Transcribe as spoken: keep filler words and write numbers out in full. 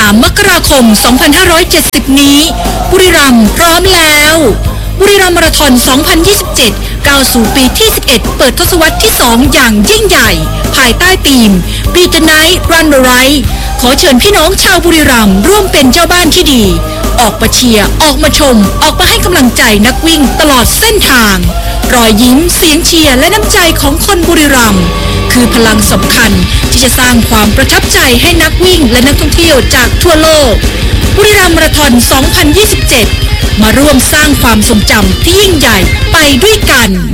ามมกราคม สองพันห้าร้อยเจ็ดสิบ นี้บุรีรัมย์พร้อมแล้วบุรีรัมย์มาราธอน สองพันยี่สิบเจ็ด ก้าวสู่ปีที่ สิบเอ็ด เปิดทศวรรษที่ สอง อย่างยิ่งใหญ่ ภายใต้ธีม Be the Night Run the Right ขอเชิญพี่น้องชาวบุรีรัมย์ร่วมเป็นเจ้าบ้านที่ดีออกมาเชียร์ออกมาชมออกมาให้กำลังใจนักวิ่งตลอดเส้นทางรอยยิ้มเสียงเชียร์และน้ำใจของคนบุรีรัมย์คือพลังสำคัญที่จะสร้างความประทับใจให้นักวิ่งและนักท่องเที่ยวจากทั่วโลกบุรีรัมย์มาราธอน สองพันยี่สิบเจ็ด มาร่วมสร้างความทรงจำที่ยิ่งใหญ่ไปด้วยกัน